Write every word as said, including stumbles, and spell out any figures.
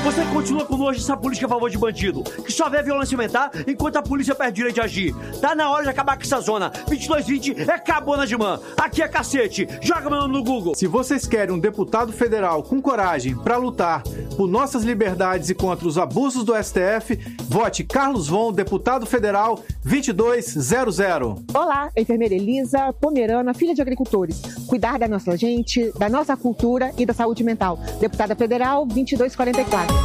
Você continua com nojo dessa política a favor de bandido, que só vê a violência aumentar enquanto a polícia perde direito de agir. Tá na hora de acabar com essa zona. vinte e dois vinte é cabona de man. Aqui é cacete. Joga meu nome no Google. Se vocês querem um deputado federal com coragem para lutar por nossas liberdades e contra os abusos do S T F, vote Carlos Von, deputado federal vinte e dois zero zero. Olá, enfermeira Elisa Pomerana, filha de agricultores. Cuidar da nossa gente, da nossa cultura e da saúde mental. Deputada federal vinte e dois quarenta e quatro.